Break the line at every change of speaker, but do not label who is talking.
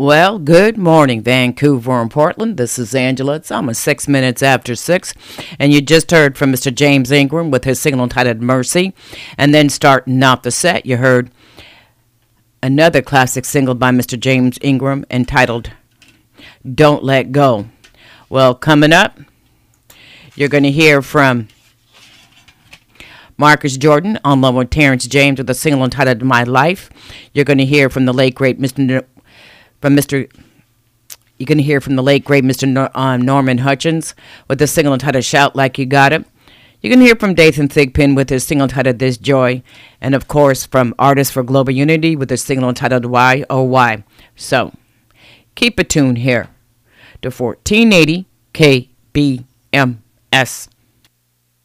Well, good morning, Vancouver and Portland. This is Angela. It's almost 6 minutes after 6. And you just heard from Mr. James Ingram with his single entitled Mercy. And then starting off the set, you heard another classic single by Mr. James Ingram entitled Don't Let Go. Well, coming up, you're going to hear from Marcus Jordan on along with Terrence James with a single entitled My Life. You're going to hear from the late great Mr. You're going to hear from the late great Mr. Norman Hutchins with a single entitled Shout Like You Got It. You're going to hear from Dathan Thigpen with his single entitled This Joy. And of course from Artists for Global Unity with a single entitled Why Oh Why. So keep it tuned here to 1480 KBMS.